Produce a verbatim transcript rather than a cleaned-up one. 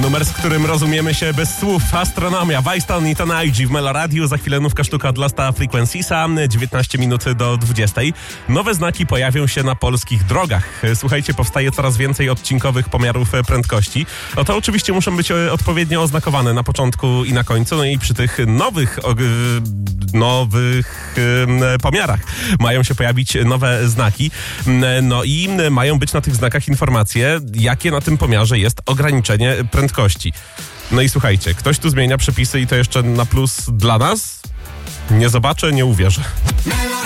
Numer, z którym rozumiemy się bez słów. Astronomia, Weiston i Tonajji w Meloradiu. Za chwilę nówka sztuka od Lasta Frequencisa. dziewiętnaście minut do dwudziestej. Nowe znaki pojawią się na polskich drogach. Słuchajcie, powstaje coraz więcej odcinkowych pomiarów prędkości. No to oczywiście muszą być odpowiednio oznakowane na początku i na końcu. No i przy tych nowych, nowych pomiarach mają się pojawić nowe znaki. No i mają być na tych znakach informacje, jakie na tym pomiarze jest ograniczenie prędkości. No i słuchajcie, ktoś tu zmienia przepisy i to jeszcze na plus dla nas? Nie zobaczę, nie uwierzę.